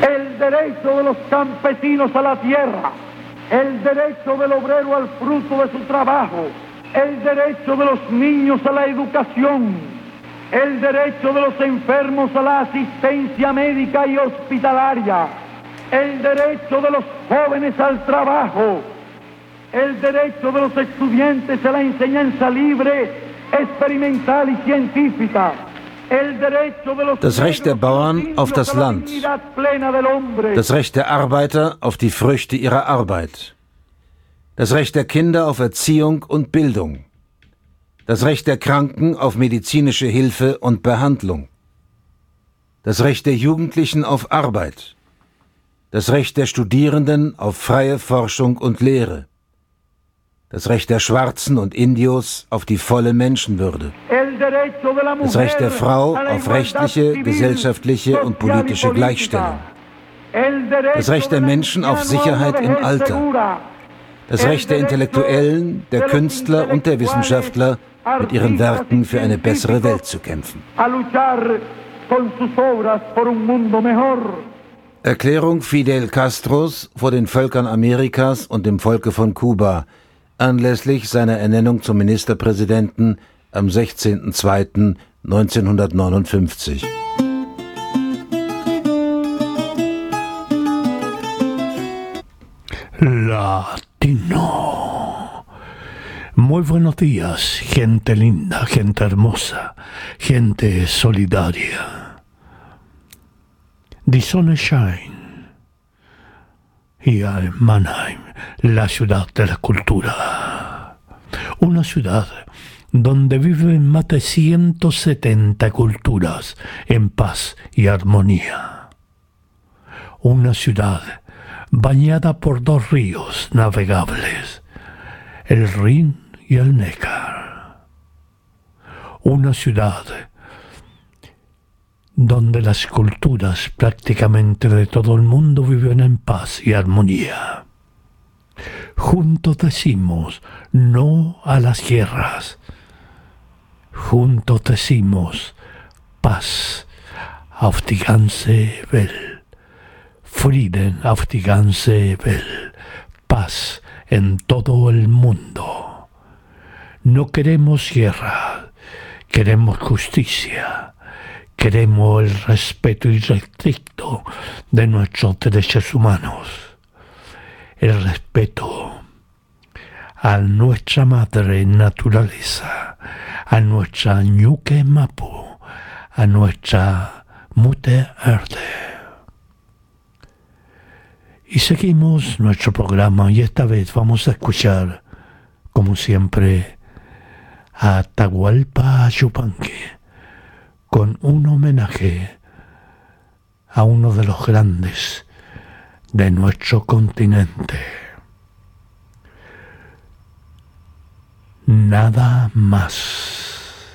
el derecho de los campesinos a la tierra, el derecho del obrero al fruto de su trabajo, el derecho de los niños a la educación, el derecho de los enfermos a la asistencia médica y hospitalaria, el derecho de los jóvenes al trabajo, el derecho de los estudiantes a la enseñanza libre, experimental y científica, el derecho de los das Recht der Bauern auf das Land, das Recht der Arbeiter auf die Früchte ihrer Arbeit, das Recht der Kinder auf Erziehung und Bildung, das Recht der Kranken auf medizinische Hilfe und Behandlung, das Recht der Jugendlichen auf Arbeit, das Recht der Studierenden auf freie Forschung und Lehre, das Recht der Schwarzen und Indios auf die volle Menschenwürde, das Recht der Frau auf rechtliche, gesellschaftliche und politische Gleichstellung, das Recht der Menschen auf Sicherheit im Alter, das Recht der Intellektuellen, der Künstler und der Wissenschaftler, mit ihren Werken für eine bessere Welt zu kämpfen. Erklärung Fidel Castros vor den Völkern Amerikas und dem Volke von Kuba anlässlich seiner Ernennung zum Ministerpräsidenten am 16.02.1959. Latino. Muy buenos días, gente linda, gente hermosa, gente solidaria. Die Sonne scheint hier en Mannheim, la ciudad de la cultura. Una ciudad donde viven más de 170 culturas en paz y armonía. Una ciudad bañada por dos ríos navegables, el Rin y el Neckar. Una ciudad donde las culturas prácticamente de todo el mundo viven en paz y armonía. Juntos decimos no a las guerras. Juntos decimos paz auf die ganze Welt. Frieden auf die ganze Welt. Paz en todo el mundo. No queremos guerra, queremos justicia. Queremos el respeto irrestricto de nuestros derechos humanos. El respeto a nuestra madre naturaleza, a nuestra Ñuque Mapu, a nuestra Mutter Erde. Y seguimos nuestro programa y esta vez vamos a escuchar, como siempre, a Atahualpa Yupanqui, con un homenaje a uno de los grandes de nuestro continente. Nada más.